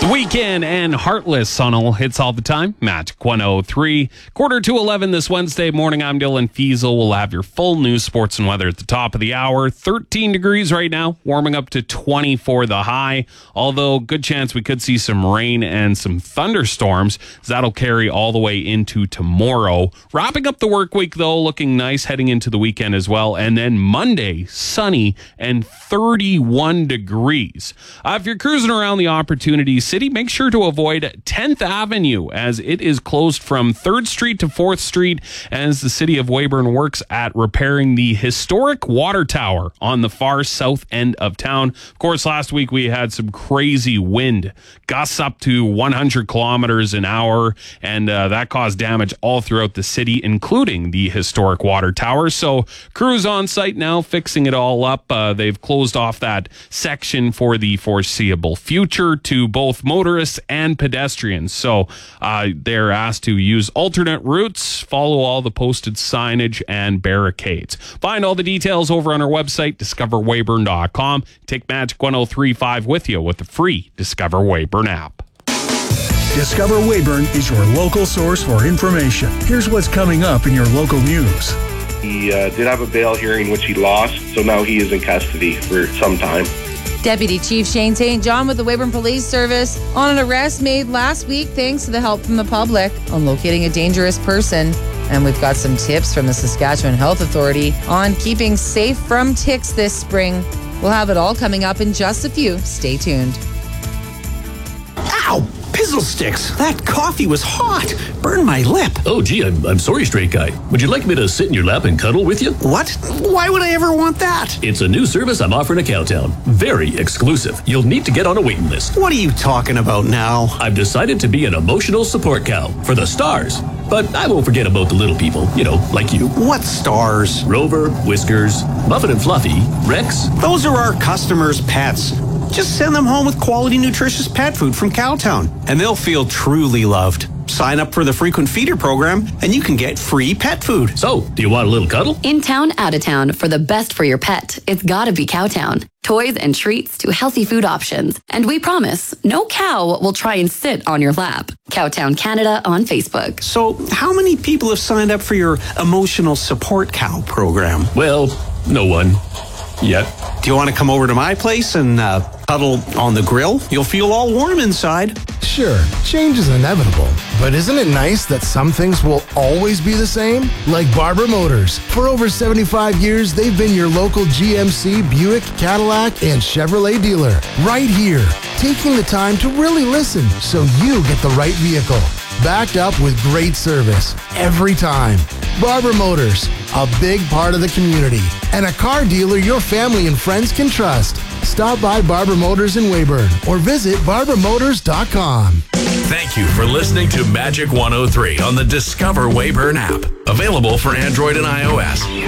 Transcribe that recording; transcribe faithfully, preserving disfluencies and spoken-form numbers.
The Weekend and Heartless on all hits all the time. Magic one oh three. Quarter to eleven this Wednesday morning. I'm Dylan Fiesel. We'll have your full news, sports, and weather at the top of the hour. thirteen degrees right now, warming up to twenty for the high. Although, good chance we could see some rain and some thunderstorms. That'll carry all the way into tomorrow. Wrapping up the work week, though, looking nice heading into the weekend as well. And then Monday, sunny and thirty-one degrees. Uh, if you're cruising around the Opportunity City, make sure to avoid tenth Avenue as it is closed from third Street to fourth Street as the city of Weyburn works at repairing the historic water tower on the far south end of town. Of course, last week we had some crazy wind, gusts up to one hundred kilometers an hour, and uh, that caused damage all throughout the city, including the historic water tower. So crews on site now fixing it all up. Uh, they've closed off that section for the foreseeable future to both motorists and pedestrians. So uh, they're asked to use alternate routes, follow all the posted signage and barricades. Find all the details over on our website, discover weyburn dot com. Take Magic one oh three point five with you with the free Discover Weyburn app. Discover Weyburn is your local source for information. Here's what's coming up in your local news. He uh, did have a bail hearing, which he lost, so now he is in custody for some time. Deputy Chief Shane Saint John with the Weyburn Police Service on an arrest made last week thanks to the help from the public on locating a dangerous person. And we've got some tips from the Saskatchewan Health Authority on keeping safe from ticks this spring. We'll have it all coming up in just a few. Stay tuned. Ow! Pizzle sticks! That coffee was hot! Burned my lip. Oh, gee, I'm, I'm sorry, straight guy. Would you like me to sit in your lap and cuddle with you? What? Why would I ever want that? It's a new service I'm offering at Cowtown. Very exclusive. You'll need to get on a waiting list. What are you talking about now? I've decided to be an emotional support cow for the stars. But I won't forget about the little people, you know, like you. What stars? Rover, Whiskers, Muffin and Fluffy, Rex. Those are our customers' pets. Just send them home with quality, nutritious pet food from Cowtown, and they'll feel truly loved. Sign up for the frequent feeder program, and you can get free pet food. So, do you want a little cuddle? In town, out of town, for the best for your pet, it's gotta be Cowtown. Toys and treats to healthy food options. And we promise, no cow will try and sit on your lap. Cowtown Canada on Facebook. So, how many people have signed up for your emotional support cow program? Well, no one. Yet. Do you want to come over to my place and uh, cuddle on the grill? You'll feel all warm inside. Sure, change is inevitable, but isn't it nice that some things will always be the same? Like Barber Motors. For over seventy-five years, they've been your local G M C, Buick, Cadillac, and Chevrolet dealer. Right here, taking the time to really listen so you get the right vehicle. Backed up with great service every time. Barber Motors, a big part of the community, and a car dealer your family and friends can trust. Stop by Barber Motors in Weyburn or visit barber motors dot com. Thank you for listening to Magic one oh three on the Discover Weyburn app. Available for Android and iOS.